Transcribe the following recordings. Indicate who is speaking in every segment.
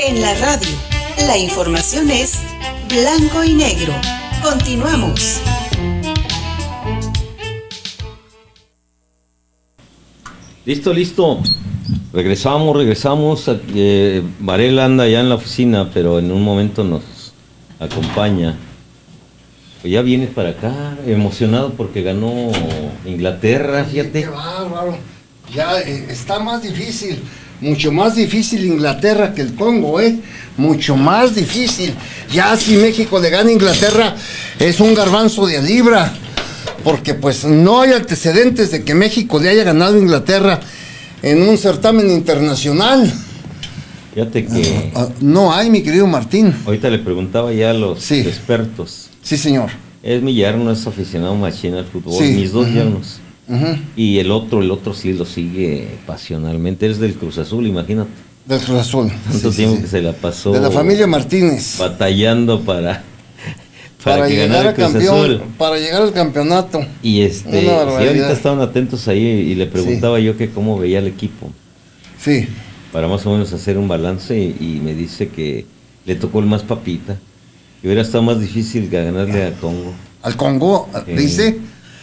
Speaker 1: En la radio, la información es blanco y negro. Continuamos.
Speaker 2: Listo. Regresamos. Varela anda ya en la oficina, pero en un momento nos acompaña. Pues ya vienes para acá, emocionado porque ganó Inglaterra, fíjate.
Speaker 3: Qué bárbaro. Ya está más difícil, mucho más difícil Inglaterra que el Congo, mucho más difícil. Ya si México le gana a Inglaterra, es un garbanzo de a libra, porque pues no hay antecedentes de que México le haya ganado a Inglaterra en un certamen internacional.
Speaker 2: Fíjate que...
Speaker 3: no hay, mi querido Martín.
Speaker 2: Ahorita le preguntaba ya a los expertos.
Speaker 3: Sí, señor.
Speaker 2: Es mi yerno, es aficionado machín al fútbol,
Speaker 3: sí.
Speaker 2: Mis dos yernos. Y el otro sí lo sigue pasionalmente, es del Cruz Azul, imagínate.
Speaker 3: Del Cruz Azul.
Speaker 2: Tanto tiempo que se la pasó.
Speaker 3: De la familia Martínez.
Speaker 2: Batallando para que
Speaker 3: llegar
Speaker 2: ganara el Cruz Azul.
Speaker 3: Para llegar al campeonato.
Speaker 2: Y sí, ahorita estaban atentos ahí y le preguntaba yo que cómo veía el equipo.
Speaker 3: Sí.
Speaker 2: Para más o menos hacer un balance y me dice que le tocó el más papita. Que hubiera estado más difícil que ganarle a Congo.
Speaker 3: ¿Al Congo? Dice.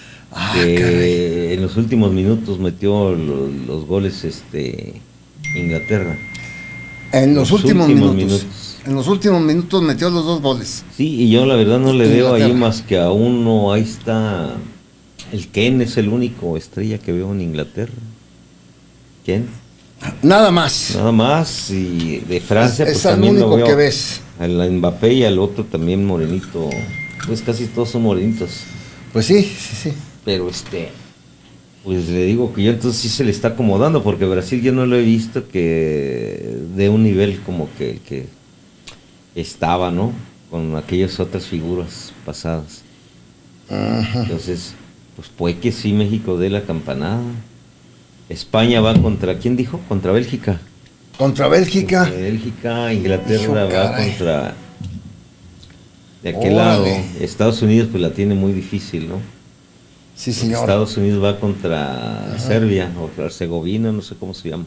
Speaker 2: Que en los últimos minutos metió los goles Inglaterra.
Speaker 3: En los últimos minutos. En los últimos minutos metió los 2 goles.
Speaker 2: Sí, y yo la verdad no le veo ahí más que a uno. Ahí está el Ken, es el único estrella que veo en Inglaterra. ¿Quién?
Speaker 3: Nada más.
Speaker 2: Y de Francia
Speaker 3: es
Speaker 2: pues
Speaker 3: el
Speaker 2: también
Speaker 3: único
Speaker 2: lo veo.
Speaker 3: Que ves.
Speaker 2: Al Mbappé y al otro también morenito. Pues casi todos son morenitos.
Speaker 3: Pues sí.
Speaker 2: Pero pues le digo que yo entonces sí se le está acomodando, porque Brasil yo no lo he visto que de un nivel como que el que estaba, ¿no? Con aquellas otras figuras pasadas. Entonces, pues puede que sí México dé la campanada. España va contra, ¿quién dijo? Contra Bélgica.
Speaker 3: Contra Bélgica.
Speaker 2: Inglaterra va contra... De aquel lado, Estados Unidos pues la tiene muy difícil, ¿no?
Speaker 3: Sí, señor.
Speaker 2: Estados Unidos va contra Serbia o Herzegovina, no sé cómo se llama.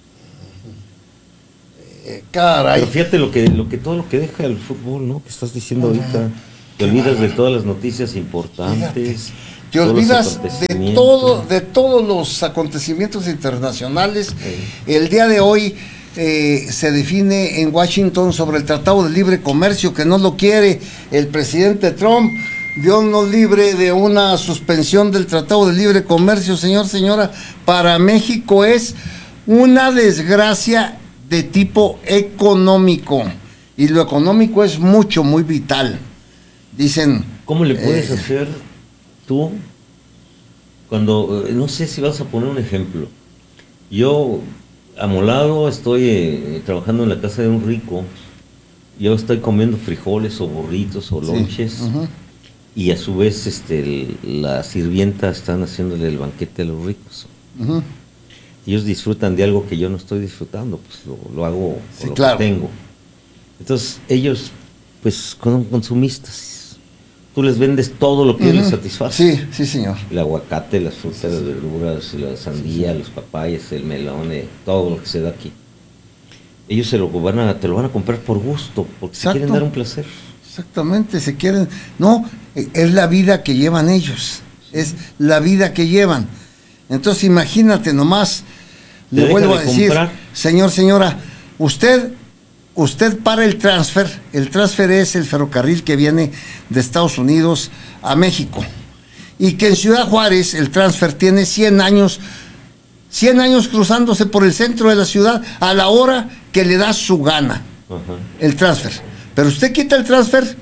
Speaker 3: Caray.
Speaker 2: Pero fíjate todo lo que deja el fútbol, ¿no? Que estás diciendo ahorita. Te olvidas de todas las noticias importantes.
Speaker 3: Te olvidas de todos los acontecimientos internacionales. El día de hoy se define en Washington sobre el Tratado de Libre Comercio, que no lo quiere el presidente Trump. Dios nos libre de una suspensión del Tratado de Libre Comercio, señora. Para México es una desgracia de tipo económico. Y lo económico es muy vital. Dicen...
Speaker 2: ¿Cómo le puedes hacer tú cuando, no sé si vas a poner un ejemplo? Yo, amolado, estoy trabajando en la casa de un rico. Yo estoy comiendo frijoles o burritos o lonches. Y a su vez las sirvientas están haciéndole el banquete a los ricos. Ellos disfrutan de algo que yo no estoy disfrutando, pues lo hago con lo que tengo. Entonces ellos pues son consumistas. Tú les vendes todo lo que les satisface.
Speaker 3: Sí, señor.
Speaker 2: El aguacate, las frutas, las verduras, la sandía, los papayas, el melón, todo lo que se da aquí. Ellos te lo van a comprar por gusto, porque se quieren dar un placer.
Speaker 3: Exactamente, se quieren... No, es la vida que llevan ellos. Es la vida que llevan. Entonces imagínate nomás, le vuelvo a decir, señora, usted para el transfer es el ferrocarril que viene de Estados Unidos a México, y que en Ciudad Juárez el transfer tiene 100 años cruzándose por el centro de la ciudad a la hora que le da su gana. El transfer. Pero usted quita el transfer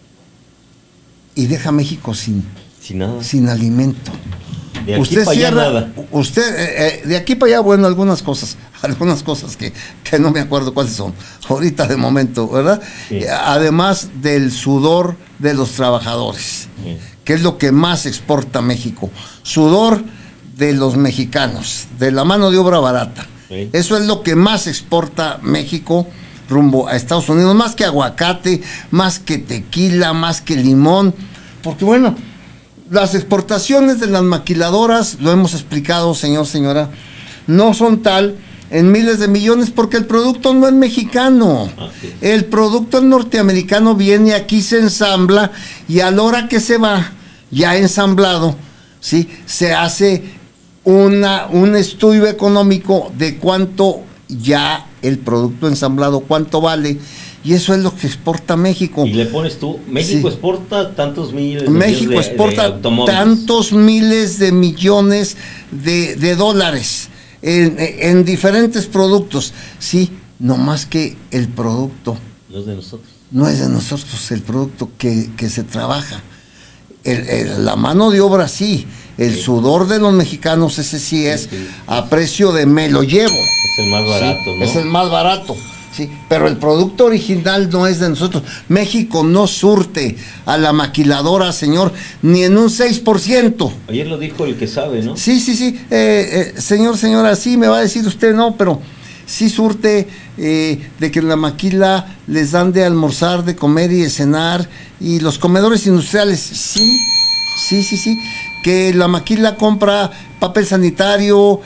Speaker 3: y deja a México sin
Speaker 2: nada,
Speaker 3: sin alimento.
Speaker 2: De aquí usted cierra, nada.
Speaker 3: De aquí para allá, bueno, algunas cosas que no me acuerdo cuáles son ahorita de momento, ¿verdad? Sí. Además del sudor de los trabajadores, que es lo que más exporta México, sudor de los mexicanos, de la mano de obra barata. Eso es lo que más exporta México rumbo a Estados Unidos, más que aguacate, más que tequila, más que limón, porque bueno, las exportaciones de las maquiladoras, lo hemos explicado, señora, no son tal en miles de millones, porque el producto no es mexicano. El producto norteamericano viene aquí, se ensambla, y a la hora que se va, ya ensamblado, ¿sí? Se hace un estudio económico de cuánto ya el producto ensamblado, cuánto vale, y eso es lo que exporta México.
Speaker 2: Y le pones tú, México exporta tantos miles de
Speaker 3: México exporta tantos miles de millones de dólares en diferentes productos, sí, no más que el producto
Speaker 2: no es de nosotros.
Speaker 3: No es de nosotros el producto que se trabaja. La mano de obra sí, el sudor de los mexicanos, ese sí es a precio de me lo llevo.
Speaker 2: Es el más barato,
Speaker 3: sí,
Speaker 2: ¿no?
Speaker 3: Es el más barato, sí, pero el producto original no es de nosotros. México no surte a la maquiladora, señor, ni en un 6%.
Speaker 2: Ayer lo dijo el que sabe, ¿no?
Speaker 3: Sí, señora, sí me va a decir usted no, pero sí surte de que en la maquila les dan de almorzar, de comer y de cenar, y los comedores industriales, sí, que la maquila compra papel sanitario,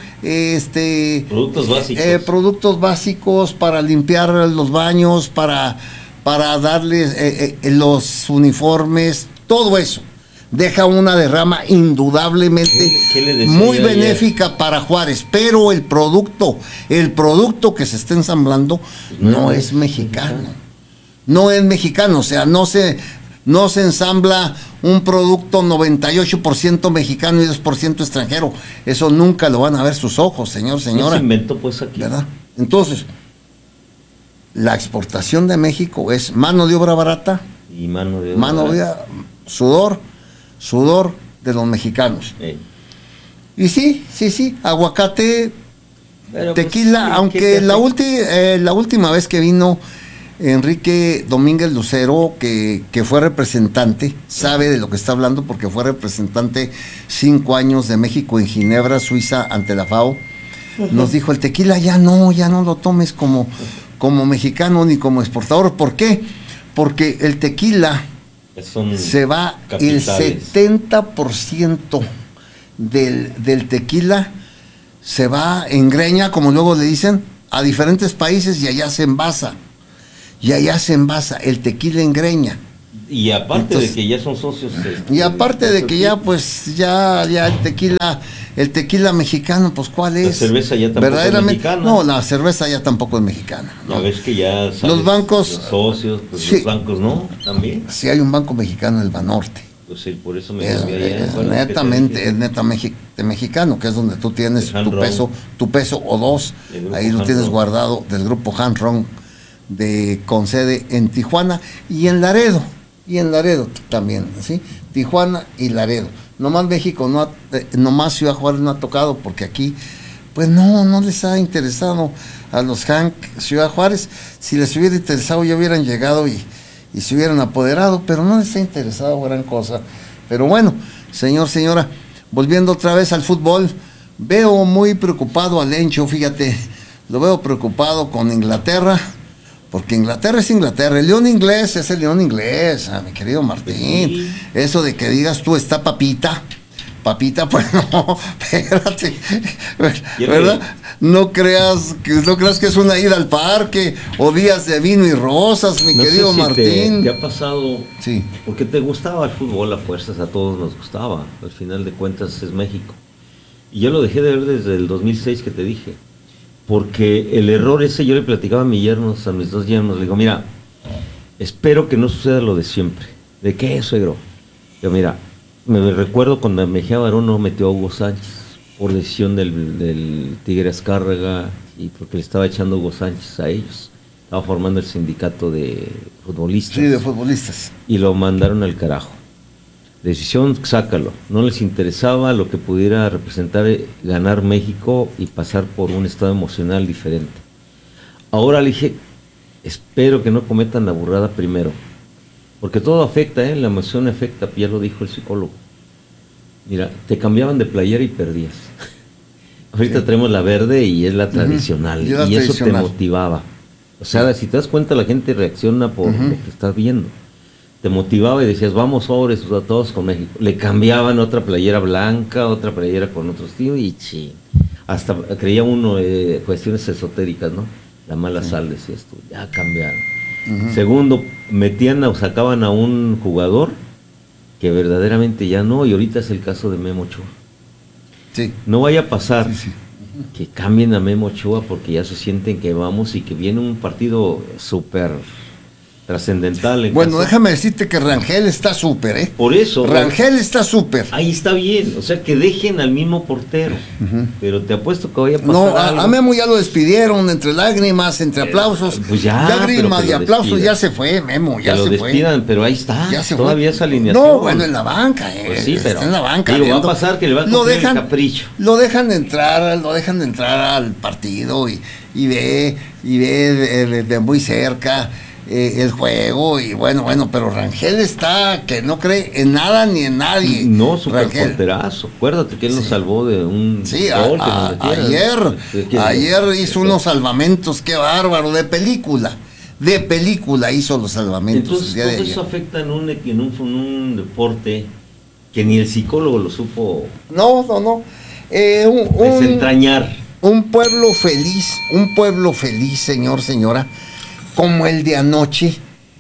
Speaker 3: productos básicos para limpiar los baños, para darles los uniformes, todo eso. Deja una derrama indudablemente muy benéfica para Juárez, pero el producto que se está ensamblando no es mexicano. No es mexicano, o sea, no se ensambla un producto 98% mexicano y 2% extranjero. Eso nunca lo van a ver sus ojos, señora.
Speaker 2: No se inventó pues aquí.
Speaker 3: ¿Verdad? Entonces, la exportación de México es mano de obra barata
Speaker 2: y mano de obra
Speaker 3: sudor de los mexicanos. Y sí, aguacate, pero tequila, pues, aunque la última vez que vino Enrique Domínguez Lucero, que fue representante, sabe de lo que está hablando porque fue representante 5 años de México en Ginebra, Suiza, ante la FAO, nos dijo, el tequila ya no lo tomes como mexicano ni como exportador. ¿Por qué? Porque el tequila se va capitales. El 70% del tequila se va en greña, como luego le dicen, a diferentes países, y allá se envasa. El tequila en greña.
Speaker 2: Y aparte de que ya son socios.
Speaker 3: Y aparte de que ya el tequila mexicano, pues ¿cuál es?
Speaker 2: La cerveza ya tampoco es mexicana.
Speaker 3: No, la cerveza ya tampoco es mexicana.
Speaker 2: ¿No? Ya ves que ya
Speaker 3: los bancos,
Speaker 2: los socios, pues sí, los bancos no, también.
Speaker 3: Sí hay un banco mexicano, el Banorte.
Speaker 2: Pues sí, por eso me
Speaker 3: es netamente mexicano, que es donde tú tienes tu peso o dos. Ahí lo tienes guardado, del grupo Hanron, con sede en Tijuana y en Laredo también, ¿sí? Tijuana y Laredo. Nomás México, nomás Ciudad Juárez no ha tocado, porque aquí, pues no les ha interesado a los Hank Ciudad Juárez. Si les hubiera interesado, ya hubieran llegado y se hubieran apoderado, pero no les ha interesado gran cosa. Pero bueno, señora, volviendo otra vez al fútbol, veo muy preocupado al Lencho, fíjate, lo veo preocupado con Inglaterra. Porque Inglaterra es Inglaterra, el león inglés es el león inglés, mi querido Martín. Sí. Eso de que digas tú, está papita, pues no, espérate, ¿verdad? No creas que es una ida al parque o días de vino y rosas, mi querido Martín.
Speaker 2: ¿Te ha pasado?
Speaker 3: Sí.
Speaker 2: Porque te gustaba el fútbol a fuerzas, a todos nos gustaba, al final de cuentas es México. Y yo lo dejé de ver desde el 2006 que te dije. Porque el error ese, yo le platicaba a mis dos yernos, le digo, mira, espero que no suceda lo de siempre. ¿De qué, suegro? Yo, mira, me recuerdo cuando Mejía Barón no metió a Hugo Sánchez por decisión del Tigre Azcárraga, y porque le estaba echando Hugo Sánchez a ellos. Estaba formando el sindicato de futbolistas.
Speaker 3: Sí, de futbolistas.
Speaker 2: Y lo mandaron al carajo. Decisión, sácalo. No les interesaba lo que pudiera representar ganar México y pasar por un estado emocional diferente. Ahora le dije, espero que no cometan la burrada primero, porque todo afecta, la emoción afecta, ya lo dijo el psicólogo. Mira, te cambiaban de playera y perdías. Ahorita traemos la verde y es la tradicional, y eso te motivaba. O sea, si te das cuenta, la gente reacciona por lo que estás viendo. Te motivaba y decías, vamos sobres, a todos con México. Le cambiaban otra playera blanca, otra playera con otro estilo y ching. hasta creía uno cuestiones esotéricas, ¿no? La mala sal, decía esto, ya cambiaron. Segundo, metían o sacaban a un jugador que verdaderamente ya no, y ahorita es el caso de Memo Ochoa.
Speaker 3: Sí.
Speaker 2: No vaya a pasar que cambien a Memo Ochoa porque ya se sienten que vamos y que viene un partido súper trascendental.
Speaker 3: Bueno, déjame decirte que Rangel está súper, ¿eh?
Speaker 2: Por eso.
Speaker 3: Rangel está súper.
Speaker 2: Ahí está bien, o sea, que dejen al mismo portero. Pero te apuesto que vaya a pasar
Speaker 3: No,
Speaker 2: algo.
Speaker 3: a Memo ya lo despidieron, entre lágrimas, entre aplausos.
Speaker 2: Pues ya,
Speaker 3: lágrimas y aplausos,
Speaker 2: despidan.
Speaker 3: Ya se fue, Memo, ya
Speaker 2: que lo
Speaker 3: se fue.
Speaker 2: despidan, pero ahí está,
Speaker 3: Ya se
Speaker 2: todavía
Speaker 3: fue.
Speaker 2: esa alineación.
Speaker 3: No, bueno, en la banca,
Speaker 2: Pues sí, pero
Speaker 3: está en la banca.
Speaker 2: digo, va a pasar que le va a cumplir el capricho.
Speaker 3: Lo dejan entrar al partido y ve de muy cerca el juego y bueno, pero Rangel está que no cree en nada ni en nadie.
Speaker 2: No, súper porterazo. Acuérdate que él nos salvó de un
Speaker 3: gol ayer hizo unos salvamentos, qué bárbaro, de película hizo los salvamentos.
Speaker 2: Entonces
Speaker 3: el día
Speaker 2: todo
Speaker 3: de ayer.
Speaker 2: eso afecta en un deporte que ni el psicólogo lo supo desentrañar.
Speaker 3: Un pueblo feliz, señor, señora, como el de anoche,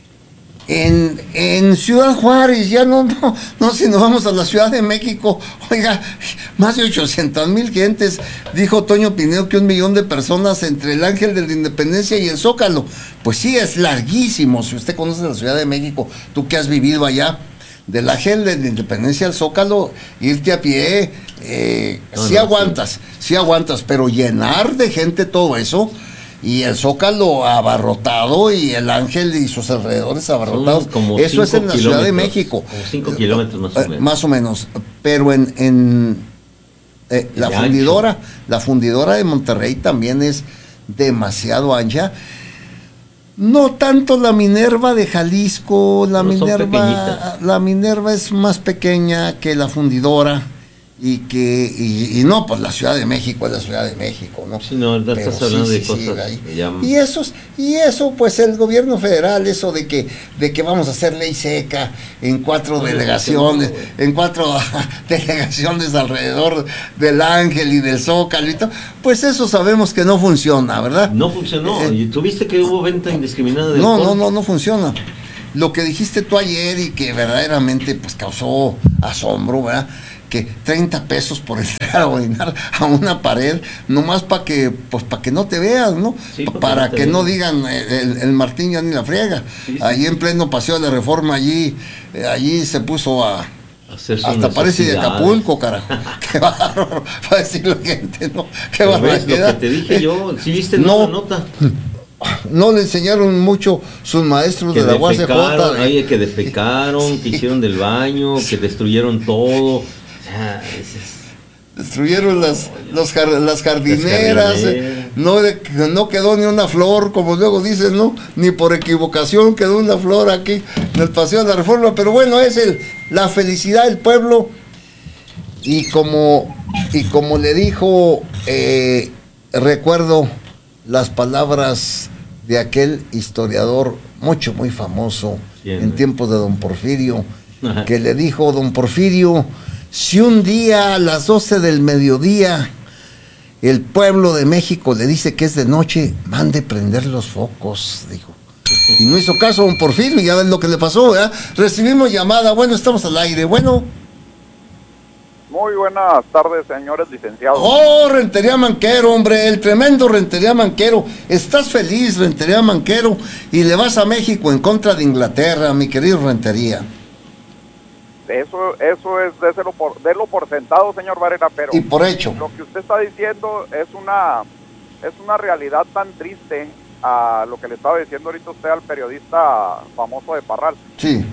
Speaker 3: en Ciudad Juárez, ya no, si nos vamos a la Ciudad de México, oiga, más de 800,000 gentes, dijo Toño Pinedo que 1 millón de personas entre el Ángel de la Independencia y el Zócalo. Pues sí, es larguísimo, si usted conoce la Ciudad de México, tú que has vivido allá, del Ángel de la Independencia al Zócalo, irte a pie, sí aguantas, pero llenar de gente todo eso, y el Zócalo abarrotado y el Ángel y sus alrededores abarrotados, eso es en la Ciudad de México.
Speaker 2: Como 5 kilómetros más o menos.
Speaker 3: Más o menos, pero en la fundidora de Monterrey también es demasiado ancha. No tanto la Minerva de Jalisco, la Minerva es más pequeña que la fundidora y no, pues la Ciudad de México es la Ciudad de México, ¿no?
Speaker 2: Sí, no, estás hablando de cosas.
Speaker 3: Y eso, pues el gobierno federal, eso de que vamos a hacer ley seca en 4 delegaciones, delegaciones alrededor del Ángel y del Zócalo y todo, pues eso sabemos que no funciona, ¿verdad?
Speaker 2: No funcionó. ¿Y tuviste que hubo venta indiscriminada de alcohol?
Speaker 3: No funciona. Lo que dijiste tú ayer y que verdaderamente pues causó asombro, ¿verdad? Que 30 pesos por entrar a orinar a una pared, nomás para que no te veas, ¿no?
Speaker 2: Sí,
Speaker 3: para que no digan el Martín ya ni la friega. Sí. Allí en pleno Paseo de la Reforma, allí se puso hasta parece de Acapulco, carajo. Qué bárbaro, para decir la gente, ¿no? Qué barbaridad.
Speaker 2: Lo que te dije yo, ¿sí viste la nota?
Speaker 3: No le enseñaron mucho sus maestros de la UACJ.
Speaker 2: Que defecaron, que hicieron del baño, que destruyeron todo.
Speaker 3: Destruyeron las jardineras, no quedó ni una flor, como luego dicen, ¿no? Ni por equivocación quedó una flor aquí en el Paseo de la Reforma, pero bueno, es la felicidad del pueblo, y como le dijo, recuerdo las palabras de aquel historiador muy famoso en tiempos de don Porfirio, que le dijo: don Porfirio, si un día a las 12 del mediodía el pueblo de México le dice que es de noche, mande prender los focos, dijo. Y no hizo caso don Porfirio, ya ven lo que le pasó, ¿verdad? Recibimos llamada, bueno, estamos al aire, bueno.
Speaker 4: Muy buenas tardes, señores licenciados.
Speaker 3: Oh, Rentería Manquero, hombre, el tremendo Rentería Manquero. Estás feliz, Rentería Manquero, y le vas a México en contra de Inglaterra, mi querido Rentería.
Speaker 4: Eso es délo por sentado, señor Varela, pero
Speaker 3: y por hecho.
Speaker 4: Lo que usted está diciendo es una realidad tan triste a lo que le estaba diciendo ahorita usted al periodista famoso de Parral.
Speaker 3: Sí.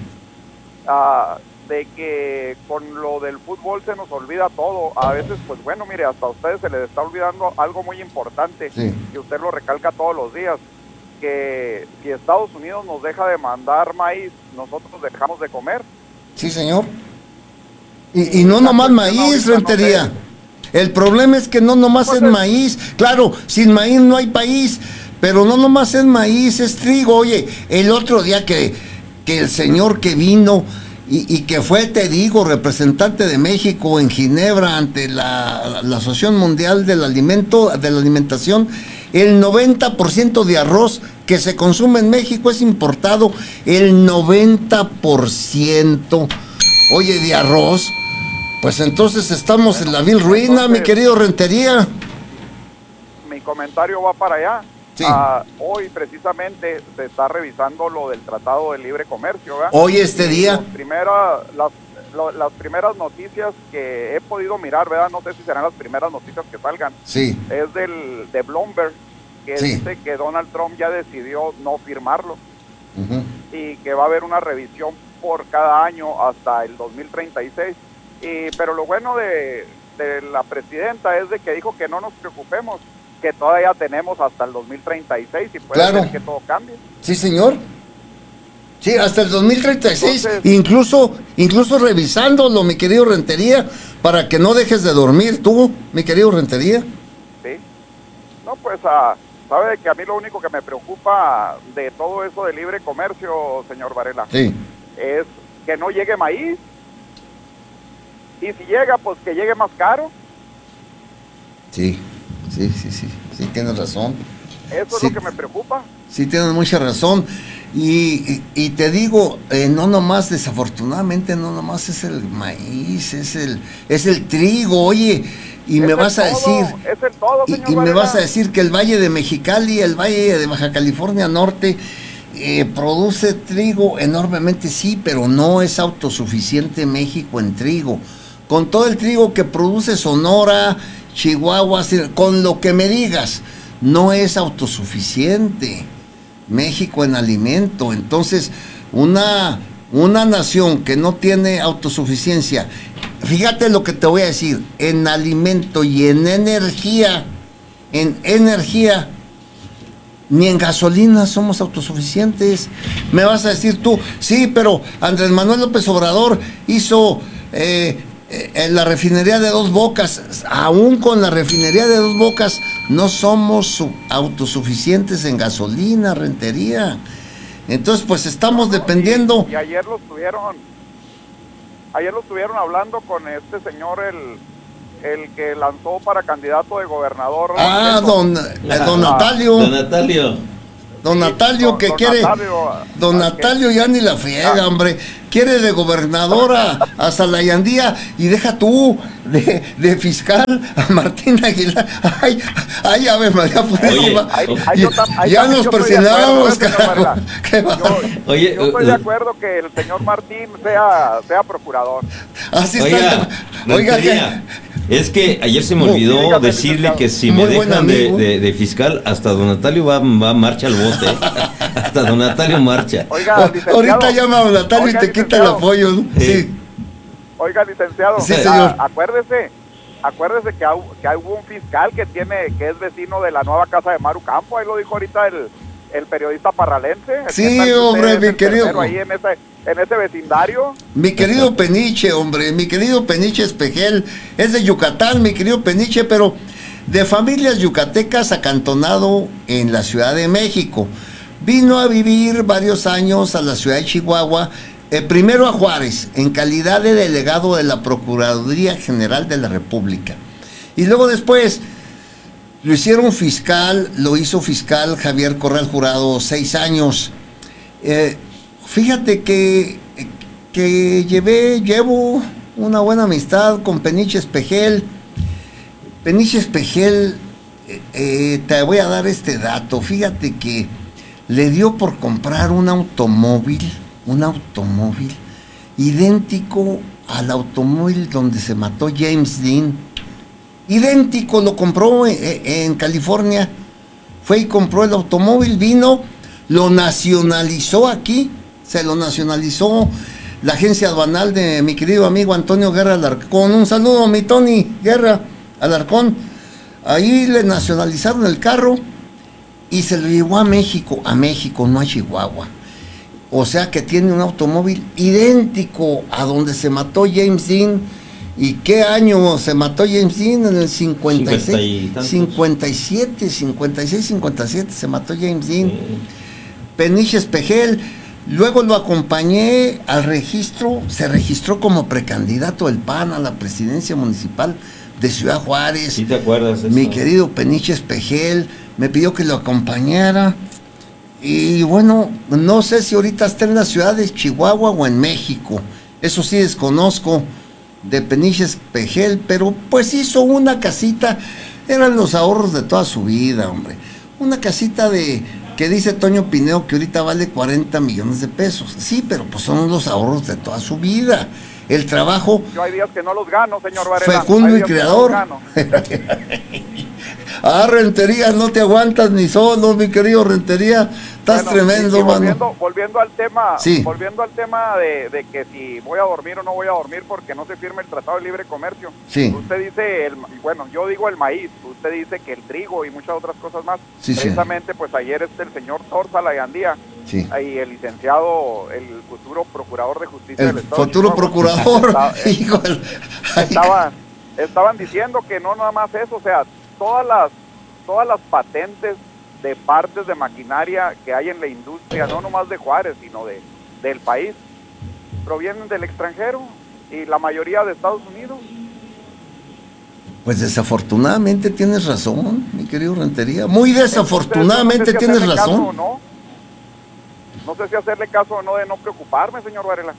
Speaker 4: De que con lo del fútbol se nos olvida todo. A veces, pues bueno, mire, hasta a ustedes se les está olvidando algo muy importante, sí, y usted lo recalca todos los días, que si Estados Unidos nos deja de mandar maíz, nosotros dejamos de comer.
Speaker 3: Sí, señor. Y no nomás maíz, Rentería. No sé. El problema es que no nomás es maíz. Claro, sin maíz no hay país, pero no nomás es maíz, es trigo. Oye, el otro día que el señor que vino y que fue, te digo, representante de México en Ginebra ante la Asociación Mundial del Alimento, de la Alimentación. El 90% de arroz que se consume en México es importado, el 90%. Oye, de arroz, pues entonces estamos en la vil ruina, mi querido Rentería.
Speaker 4: Mi comentario va para allá.
Speaker 3: Sí.
Speaker 4: Hoy precisamente se está revisando lo del Tratado de Libre Comercio, ¿verdad?
Speaker 3: Hoy día.
Speaker 4: Las primeras noticias que he podido mirar, ¿verdad? No sé si serán las primeras noticias que salgan.
Speaker 3: Sí.
Speaker 4: Es de Bloomberg, que dice que Donald Trump ya decidió no firmarlo. Y que va a haber una revisión por cada año hasta el 2036. Pero lo bueno de la presidenta es de que dijo que no nos preocupemos, que todavía tenemos hasta el 2036 y puede ser que todo cambie.
Speaker 3: Sí, señor. Sí, hasta el 2036.
Speaker 4: Entonces,
Speaker 3: incluso revisándolo, mi querido Rentería, para que no dejes de dormir tú, mi querido Rentería.
Speaker 4: Sí. No, pues, sabe que a mí lo único que me preocupa de todo eso de libre comercio, señor Varela,
Speaker 3: sí,
Speaker 4: es que no llegue maíz. Y si llega, pues que llegue más caro.
Speaker 3: Sí, tienes razón.
Speaker 4: Eso es lo que me preocupa.
Speaker 3: Sí, tienes mucha razón. Y te digo, no nomás, desafortunadamente, no nomás es el maíz, es el trigo, oye, y me vas a decir, y me vas a decir que el Valle de Mexicali, el Valle de Baja California Norte, produce trigo enormemente, sí, pero no es autosuficiente México en trigo. Con todo el trigo que produce Sonora, Chihuahua, con lo que me digas, no es autosuficiente México en alimento. Entonces, una nación que no tiene autosuficiencia, fíjate lo que te voy a decir, en alimento y en energía, ni en gasolina somos autosuficientes. Me vas a decir tú, sí, pero Andrés Manuel López Obrador hizo en la refinería de Dos Bocas. Aún con la refinería de Dos Bocas no somos autosuficientes en gasolina, Rentería. Entonces, pues estamos dependiendo.
Speaker 4: Y ayer lo estuvieron hablando con este señor, el que lanzó para candidato de gobernador.
Speaker 3: Don Natalio. Don Natalio que quiere. Don Natalio ya ni la friega, hombre. Quiere de gobernador a Salayandía y deja tú de fiscal a Martín Aguilar. Ay, Ave María Purísima. Ya nos persinábamos, carajo.
Speaker 4: Yo estoy de acuerdo que el señor Martín sea procurador.
Speaker 3: Así está.
Speaker 2: Oiga, es que ayer se me olvidó decirle que si me dejan de fiscal, hasta don Natalio va a marcha al bote. Hasta don Natalio marcha.
Speaker 4: Oiga,
Speaker 3: ahorita llama a don Natalio y te quita el apoyo, ¿no? Sí.
Speaker 4: Oiga, licenciado,
Speaker 3: sí, señor.
Speaker 4: Acuérdese que hubo un fiscal que es vecino de la nueva casa de Maru Campo. Ahí lo dijo ahorita el periodista parralense.
Speaker 3: Sí, hombre, mi querido.
Speaker 4: Ahí en ese vecindario.
Speaker 3: Mi querido Peniche, hombre, mi querido Peniche Espejel, es de Yucatán, mi querido Peniche, pero de familias yucatecas, acantonado en la Ciudad de México. Vino a vivir varios años a la ciudad de Chihuahua, primero a Juárez, en calidad de delegado de la Procuraduría General de la República. Y luego después lo hicieron fiscal, lo hizo fiscal Javier Corral Jurado 6 años. Fíjate que llevo una buena amistad con Peniche Espejel. Peniche Espejel, te voy a dar este dato. Fíjate que le dio por comprar un automóvil idéntico al automóvil donde se mató James Dean. Idéntico, lo compró en California. Fue y compró el automóvil, vino, lo nacionalizó aquí, se lo nacionalizó la agencia aduanal de mi querido amigo Antonio Guerra Alarcón. Un saludo, mi Tony Guerra Alarcón. Ahí le nacionalizaron el carro y se lo llevó a México, no a Chihuahua. O sea que tiene un automóvil idéntico a donde se mató James Dean. ¿Y qué año se mató James Dean? En el 56, 57 se mató James Dean. Peniche Espejel Luego lo acompañé al registro, se registró como precandidato del PAN a la presidencia municipal de Ciudad Juárez.
Speaker 2: ¿Sí te acuerdas?
Speaker 3: Mi querido Peniche Espejel me pidió que lo acompañara. Y bueno, no sé si ahorita está en la ciudad de Chihuahua o en México. Eso sí desconozco de Peniche Espejel, pero pues hizo una casita, eran los ahorros de toda su vida, hombre. Una casita que dice Toño Pineo que ahorita vale 40 millones de pesos. Sí, pero pues son los ahorros de toda su vida. El trabajo...
Speaker 4: Yo hay días que no los gano, señor Varela.
Speaker 3: Fecundo y creador. Rentería, no te aguantas ni solo, mi querido Rentería. Estás tremendo, mano.
Speaker 4: Volviendo al tema,
Speaker 3: sí.
Speaker 4: Volviendo al tema de que si voy a dormir o no voy a dormir porque no se firme el Tratado de Libre Comercio.
Speaker 3: Sí.
Speaker 4: Usted dice, yo digo el maíz, usted dice que el trigo y muchas otras cosas más.
Speaker 3: Sí,
Speaker 4: precisamente, pues ayer el señor Tórzala y Andía,
Speaker 3: sí.
Speaker 4: Y el licenciado, el futuro procurador de justicia
Speaker 3: del
Speaker 4: Estado.
Speaker 3: El futuro procurador.
Speaker 4: Estaban diciendo que no nada más eso, o sea, todas las patentes de partes de maquinaria que hay en la industria, no nomás de Juárez, sino del país, provienen del extranjero y la mayoría de Estados Unidos.
Speaker 3: Pues desafortunadamente tienes razón, mi querido Rentería. Muy desafortunadamente tienes razón.
Speaker 4: No sé si hacerle caso o no de no preocuparme, señor Varela.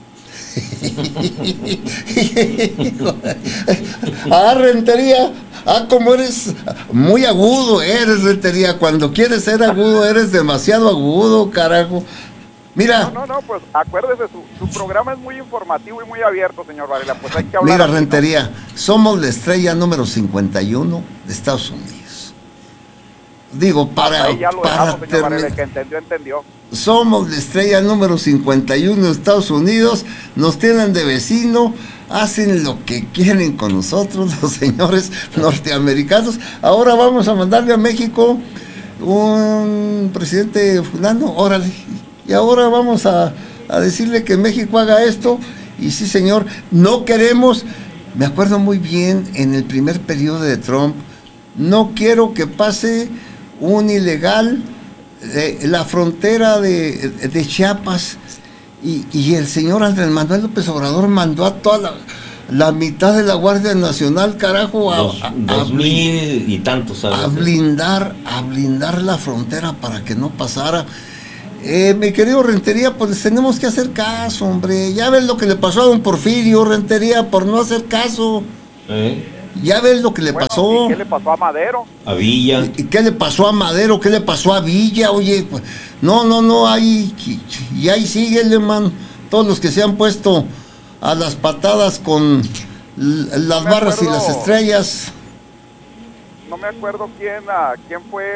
Speaker 3: Rentería. Como eres muy agudo, Rentería. Cuando quieres ser agudo, eres demasiado agudo, carajo. Mira.
Speaker 4: No, pues acuérdese, su programa es muy informativo y muy abierto, señor Varela. Pues hay que hablar.
Speaker 3: Mira, Rentería, somos la estrella número 51 de Estados Unidos. Digo,
Speaker 4: ahí ya lo dejamos, señor Varela, el que entendió.
Speaker 3: Somos la estrella número 51 de Estados Unidos, nos tienen de vecino, hacen lo que quieren con nosotros, los señores norteamericanos. Ahora vamos a mandarle a México un presidente fulano, órale. Y ahora vamos a decirle que México haga esto. Y sí, señor, no queremos, me acuerdo muy bien, en el primer periodo de Trump, no quiero que pase un ilegal la frontera de Chiapas, y el señor Andrés Manuel López Obrador mandó a toda la mitad de la Guardia Nacional, carajo, a
Speaker 2: 2000 y tantos, ¿sabes?
Speaker 3: A blindar la frontera para que no pasara. Mi querido Rentería, pues tenemos que hacer caso, hombre. Ya ves lo que le pasó a don Porfirio, Rentería, por no hacer caso. Ya ves lo que le pasó.
Speaker 4: ¿Y qué le pasó a Madero?
Speaker 2: A Villa.
Speaker 3: ¿Y qué le pasó a Madero? ¿Qué le pasó a Villa? Oye, pues, no, ahí síguele, man. Todos los que se han puesto a las patadas con las barras y las estrellas.
Speaker 4: No me acuerdo quién fue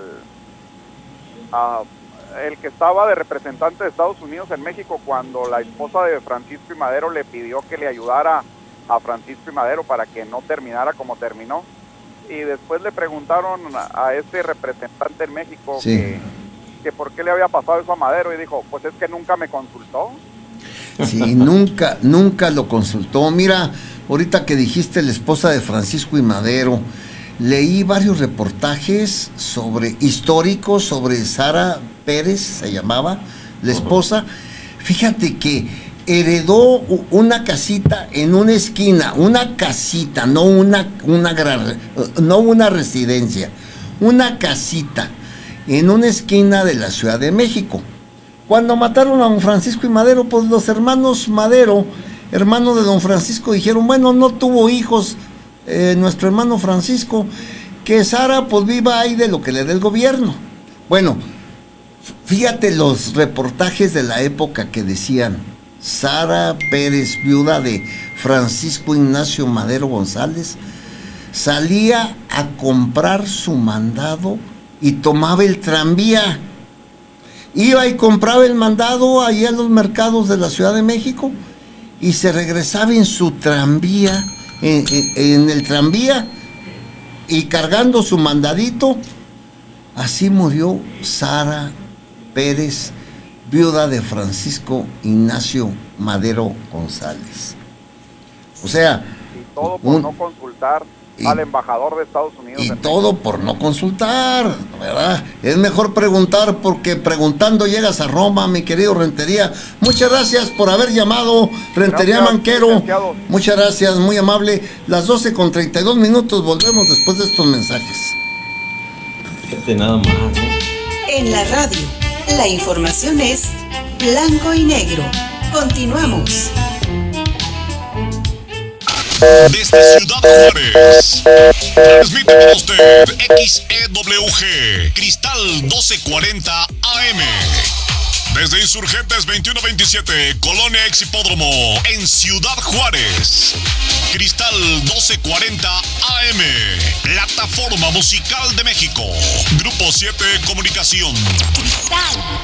Speaker 4: el que estaba de representante de Estados Unidos en México cuando la esposa de Francisco y Madero le pidió que le ayudara a Francisco y Madero para que no terminara como terminó. Y después le preguntaron a este representante en México que por qué le había pasado eso a Madero, y dijo, pues es que nunca me consultó.
Speaker 3: Sí, nunca lo consultó. Mira, ahorita que dijiste la esposa de Francisco y Madero, leí varios reportajes históricos sobre Sara Pérez, se llamaba, la esposa. Fíjate que heredó una casita en una esquina, una casita, no una residencia, una casita en una esquina de la Ciudad de México. Cuando mataron a don Francisco y Madero, pues los hermanos Madero, hermanos de don Francisco, dijeron, bueno, no tuvo hijos nuestro hermano Francisco, que Sara pues viva ahí de lo que le dé el gobierno. Bueno, fíjate los reportajes de la época que decían, Sara Pérez, viuda de Francisco Ignacio Madero González, salía a comprar su mandado y tomaba el tranvía. Iba y compraba el mandado allá en los mercados de la Ciudad de México y se regresaba en su tranvía, en el tranvía, y cargando su mandadito. Así murió Sara Pérez, viuda de Francisco Ignacio Madero González. O sea,
Speaker 4: y todo por no consultar al embajador de Estados Unidos.
Speaker 3: Y todo por no consultar, ¿verdad? Es mejor preguntar, porque preguntando llegas a Roma, mi querido Rentería. Muchas gracias por haber llamado, Rentería Manquero.
Speaker 4: Licenciado.
Speaker 3: Muchas gracias, muy amable. Las 12:32, volvemos después de estos mensajes.
Speaker 2: Fíjate nada más, ¿no?
Speaker 1: En la radio, la información es blanco y negro. Continuamos.
Speaker 5: Desde Ciudad Juárez, transmite para usted XEWG, Cristal 1240 AM. Desde Insurgentes 2127, Colonia Exhipódromo, en Ciudad Juárez. Cristal 1240 AM, plataforma musical de México. Grupo 7 Comunicación.
Speaker 6: Cristal